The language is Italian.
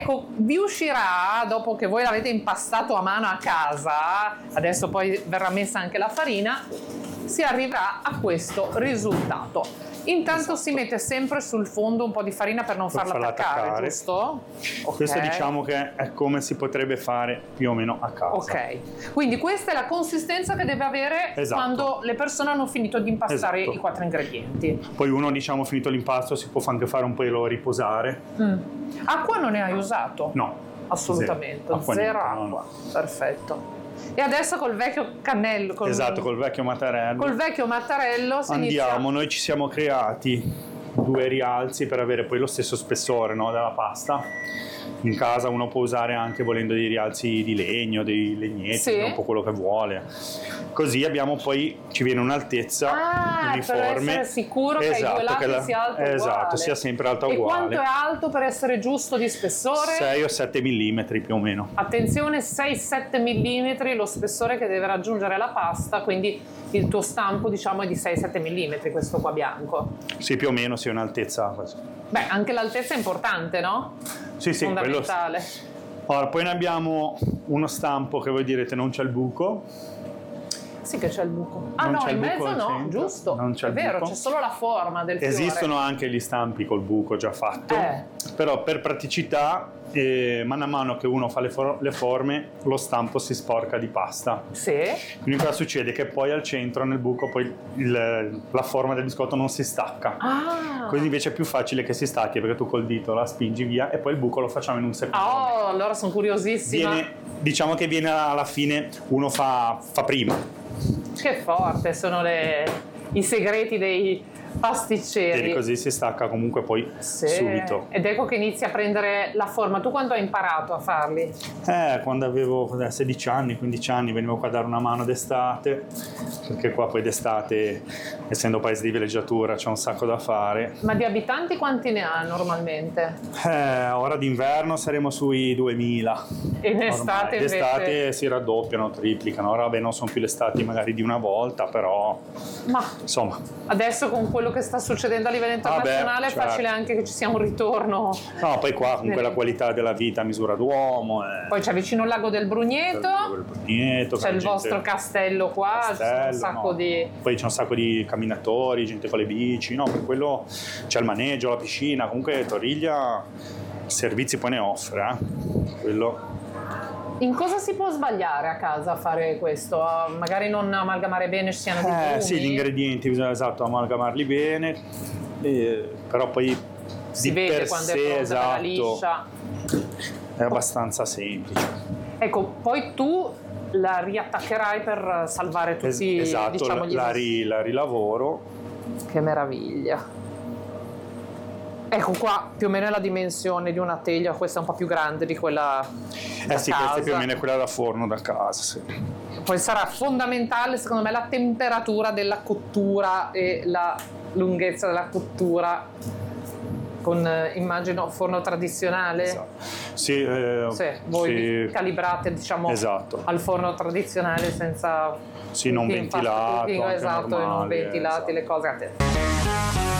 Ecco, vi uscirà, dopo che voi l'avete impastato a mano a casa, adesso poi verrà messa anche la farina, si arriverà a questo risultato. Intanto si mette sempre sul fondo un po' di farina per non farla attaccare, giusto? Questo diciamo che è come si potrebbe fare più o meno a casa. Ok, quindi questa è la consistenza che deve avere quando le persone hanno finito di impastare i 4 ingredienti. Poi uno, diciamo, finito l'impasto, si può anche fare un po' riposare. Acqua non ne hai usato? No. Assolutamente, zero acqua. No. Perfetto. E adesso col vecchio cannello. Col vecchio mattarello. Col vecchio mattarello noi ci siamo creati 2 rialzi per avere poi lo stesso spessore, no, della pasta. In casa uno può usare anche, volendo, dei rialzi di legno, dei legnetti, un po' quello che vuole. Così abbiamo poi, ci viene un'altezza uniforme. Per essere sicuro che ai 2 lati sia alto uguale. Esatto, sia sempre alta uguale. E quanto è alto per essere giusto di spessore? 6 o 7 mm più o meno. Attenzione, 6-7 mm lo spessore che deve raggiungere la pasta, quindi il tuo stampo, diciamo, è di 6-7 mm, questo qua bianco. Sì, più o meno, sì, un'altezza. Beh, anche l'altezza è importante, no? Sì, fondamentale. Ora, poi ne abbiamo uno stampo che voi direte non c'è il buco. Sì che c'è il buco. Non no, c'è in il buco mezzo no, centro. giusto. Non c'è è il vero, buco. c'è solo la forma del fiore. Esistono anche gli stampi col buco già fatto, però per praticità, man mano che uno fa le forme, lo stampo si sporca di pasta. Sì. Quindi cosa succede? Che poi al centro, nel buco, poi la forma del biscotto non si stacca. Quindi invece è più facile che si stacchi, perché tu col dito la spingi via e poi il buco lo facciamo in un secondo. Allora sono curiosissima. Diciamo che viene alla fine, uno fa prima. Che forte sono i segreti dei pasticceri. E così si stacca comunque poi subito. Ed ecco che inizia a prendere la forma. Tu quando hai imparato a farli? Quando avevo 16 anni, 15 anni, venivo qua a dare una mano d'estate, perché qua poi d'estate, essendo paese di villeggiatura, c'è un sacco da fare. Ma di abitanti quanti ne ha normalmente? Ora d'inverno saremo sui 2000. E in estate invece? D'estate si raddoppiano, triplicano. Ora non sono più le estati magari di una volta, però insomma. Adesso con quello che sta succedendo a livello internazionale è facile anche che ci sia un ritorno. No, poi qua comunque la qualità della vita a misura d'uomo. Poi c'è vicino il lago del Brugneto. C'è il vostro castello qua, c'è un sacco di... Poi c'è un sacco di camminatori, gente con le bici, no? Per quello c'è il maneggio, la piscina, comunque Torriglia servizi poi ne offre, quello. In cosa si può sbagliare a casa a fare questo? Magari non amalgamare bene, ci siano dei volumi? Sì, gli ingredienti bisogna amalgamarli bene, però poi si vede quando è pronta la liscia. È abbastanza semplice. Ecco, poi tu la riattaccherai per salvare tutti diciamo, la rilavoro. Che meraviglia. Ecco qua più o meno è la dimensione di una teglia, questa è un po' più grande di quella da sì, casa. Questa è più o meno quella da forno da casa, sì. Poi sarà fondamentale secondo me la temperatura della cottura e la lunghezza della cottura con immagino forno tradizionale. Esatto. Voi calibrate diciamo al forno tradizionale senza non ventilato, esatto, e non ventilati le cose.